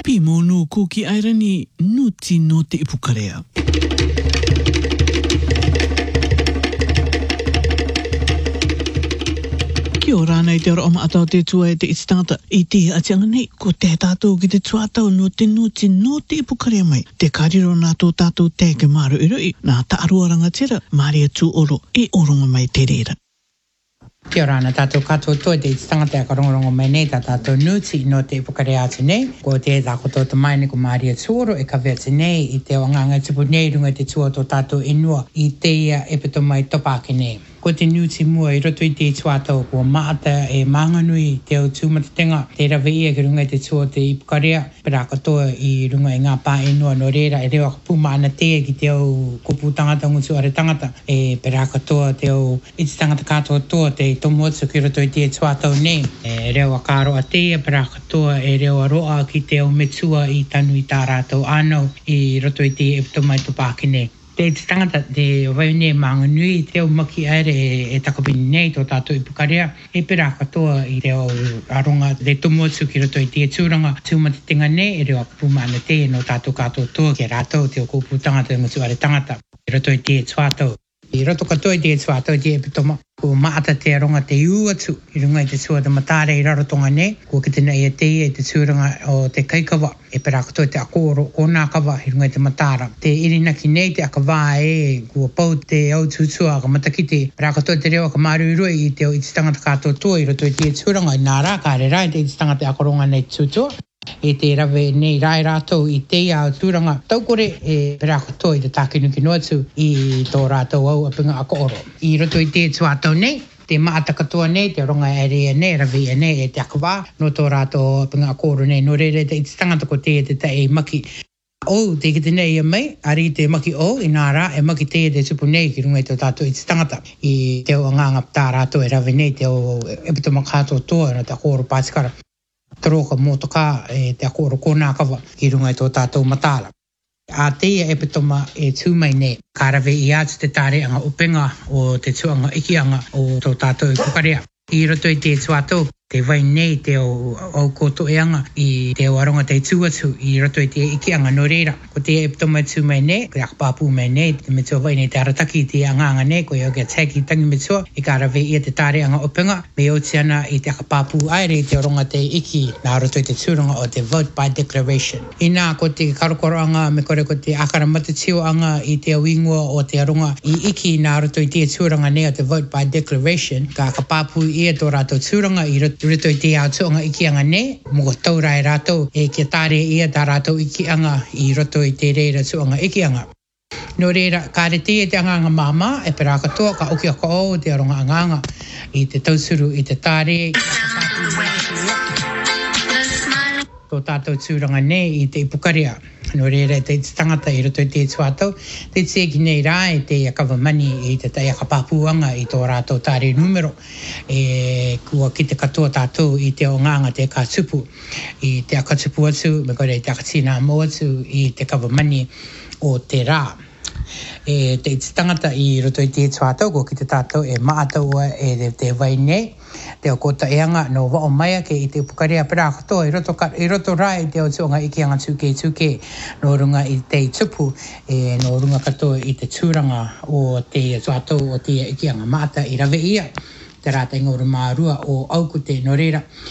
Pi monu kuki airani nuti no te ipukarea. Kia ora nei te ora o maatau te tua e te itstangata I te atianga nei ko te tātou ki te tuatau no te nuti no te ipukarea mai. Te kariro nā tō tātou te ke maru iroi nā taarua rangatira Maria tū oro e oronga mai te reira. Kia ora na tātou katoa toi te tangata e karongorongo mai nei tā tātou nuti no te ipukarea atu nei. Ko te tākoto te mai ni ko Maria Tuoro e kawe atu nei I te wanganga tupu nei runga te tua tō tātou inua I te ia e pito mai topake nei. Ko te nuti mua I roto I te tuatau kua maata e manganui te au tūmatatenga te rawe ia ki runga te tua te ipukarea pera katoa I runga I ngā pā inua no reira e rewa kapuma ana te ki te au kupu tangata ngutu are tangata e pera katoa te au iti tangata katoa toa te tomotu ki roto I te tuatau nei e rewa karo a te pera katoa e rewa roa ki te au metua I tanu I tā rātou anau I roto I te eptomai tupaki nei. Te tangata te waune manganui te au maki aere e takapini nei tō tātou ipukarea e pera katoa I te au aronga te tomotu ki roto I te tūranga tūmatatenga nei e rewa kapuma ana te no tātou katoa toa ki rātou te o kōpū tangata ngutu are tangata I roto I te tuatau. I roto katoa I te tuatau te epitoma ko maata te aronga te uatu I runga I te tua te matare I rarotonga nei ko ki te nei e te tūranga o te kaikawa e pera katoa te akoro o nā kawa I runga I te matara. Te irina ki nei te akawā e kua pau te au tūtua ka matakite pera katoa te rewa ka maru iroi I te o iti tangata katoa toa I roto I te tūranga I nā rā ka re rai te iti tangata akoronga nei tūtua. E te rawe nei rai rātou I te au tūranga taukore e pera katoa I te tākinu ki noatu I tō rātou au apinga akoro. I roto I te tuatau nei te maata katoa nei, te ronga area nei, rawi nei e te akawā, no tō rātou apinga akoro nei, no rere te iti tangata ko te tae maki. O, te kite nei e mai, ari te maki o, I nā rā, e maki te tupu nei ki runga I tō tātou iti tangata. I te o nganga tā rātou e rawi nei, te o epitoma kātou toa, na te akoro pātikara. Taroka motoka e te akoro kōnā kawa ki runga I tō tātou matala. A teia e pitoma e tūmai nei, ka rawe I atu te tāreanga upenga o te tuanga ikianga o tō tātou kukarea. I roto I te tuatau, te vai nei te au koto eanga I te aronga te tuatu I roto I te ikianga no reira. Ko te e pitoma e tūmai nei, ko te akapāpū mai nei, te metua vai nei te arataki te anganga nei, ko i au kia tagi tangi metua, I ka rawe I te tāreanga upenga, me o te ana I te akapāpū aere I te aronga te iki, nā roto I te tūranga o te vote by declaration. I nā ko te karokoroanga me kore ko te akara matatioanga I te awingua o te aronga I iki nā roto I te tūranga nei o te vote by declaration, ka akapāpū I tō rātou tūranga I roto I te aotuanga ikianga nei, moko taurai rātou e kia tāre ia tā rātou ikianga I roto I te reira tuanga ikianga. No reira, ka re te anganga māma, e pera katoa ka oki ako o te aronga anganga I te tausuru I te tāre, tō tātou tūranga nei I te ipukarea. No reira te tangata I roto I te tuatau, te teki nei rā e te akawa mani I te tai akapāpuanga I tō rātou tāre numero. E kua ki te katoa tātou I te o nganga te kātupu. I te akatupu atu, me kore te akatina mo atu I te kawa mani o te rā. E te tangata I roto I te tuatau, ko ki te tātou e maataua e te vai nei. Te o kota eanga no wao maia ke I te pukarea pera katoa I roto rai te o tuanga ikianga tuke no runga I te tupu e no runga katoa I te tūranga o te tuatau o te ikianga mata I rawe ia te rātai ngore mārua o auku te no reira.